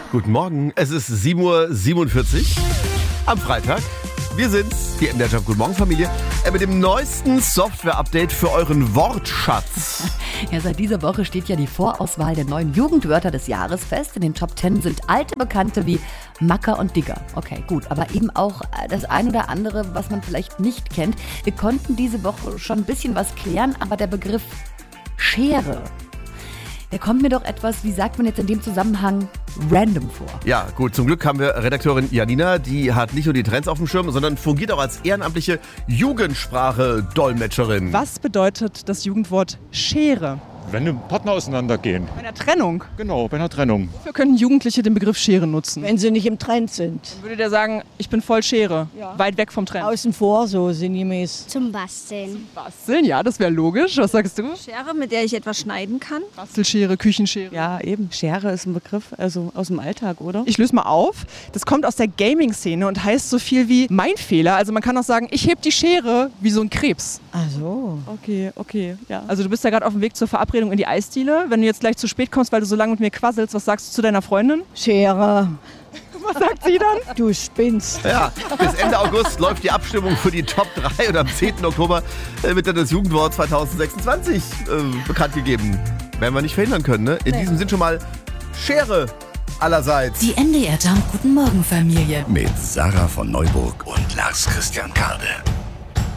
Guten Morgen, es ist 7:47 Uhr am Freitag. Wir sind's, die MDR Jump. Guten Morgen, Familie. Mit dem neuesten Software-Update für euren Wortschatz. Ja, seit dieser Woche steht ja die Vorauswahl der neuen Jugendwörter des Jahres fest. In den Top 10 sind alte Bekannte wie Macker und Digger. Okay, gut, aber eben auch das ein oder andere, was man vielleicht nicht kennt. Wir konnten diese Woche schon ein bisschen was klären, aber der Begriff Schere, der kommt mir doch etwas, wie sagt man jetzt in dem Zusammenhang, random vor. Ja, gut, zum Glück haben wir Redakteurin Janina, die hat nicht nur die Trends auf dem Schirm, sondern fungiert auch als ehrenamtliche Jugendsprache-Dolmetscherin. Was bedeutet das Jugendwort Schere? Wenn die Partner auseinandergehen. Bei einer Trennung. Genau, bei einer Trennung. Wofür könnten Jugendliche den Begriff Schere nutzen? Wenn sie nicht im Trend sind. Würde der sagen, ich bin voll Schere, weit weg vom Trend? Außen vor, so sinngemäß. Zum Basteln. Basteln, ja, das wäre logisch. Was sagst du? Schere, mit der ich etwas schneiden kann. Bastelschere, Küchenschere. Ja, eben. Schere ist ein Begriff, also aus dem Alltag, oder? Ich löse mal auf. Das kommt aus der Gaming-Szene und heißt so viel wie mein Fehler. Also man kann auch sagen, ich heb die Schere wie so ein Krebs. Ach so. Okay, ja. Also du bist ja gerade auf dem Weg zur Verabredung in die Eisdiele. Wenn du jetzt gleich zu spät kommst, weil du so lange mit mir quasselst, was sagst du zu deiner Freundin? Schere. Was sagt sie dann? Du spinnst. Ja, bis Ende August läuft die Abstimmung für die Top 3 und am 10. Oktober wird dann das Jugendwort 2026 bekannt gegeben. Werden wir nicht verhindern können, ne? In diesem Sinn schon mal Schere allerseits. Die MDR Jump. Guten Morgen, Familie. Mit Sarah von Neuburg und Lars Christian Kade.